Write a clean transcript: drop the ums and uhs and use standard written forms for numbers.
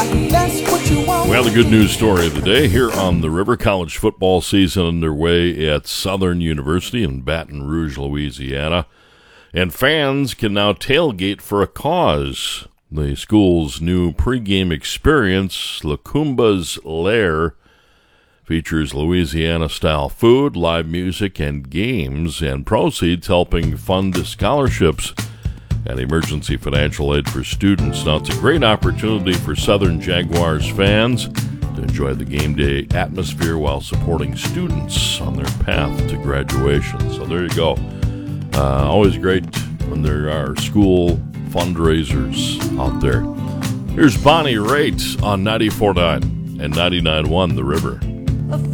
That's what you want. Well, the good news story of the day here on the River. College football season underway at Southern University in Baton Rouge, Louisiana. And fans can now tailgate for a cause. The school's new pregame experience, Lacumba's Lair, features Louisiana-style food, live music, and games, and proceeds helping fund scholarships and emergency financial aid for students. Now, it's a great opportunity for Southern Jaguars fans to enjoy the game day atmosphere while supporting students on their path to graduation. So there you go. Always great when there are school fundraisers out there. Here's Bonnie Raitt on 94.9 and 99.1 The River.